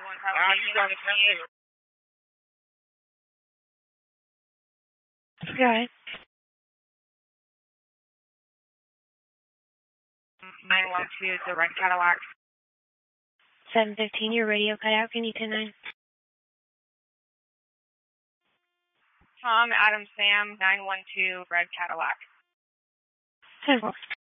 Go ahead. 912, the red Cadillac. 715, your radio cut out. Can you 10-9? Tom, Adam, Sam, 912, red Cadillac. 10-4.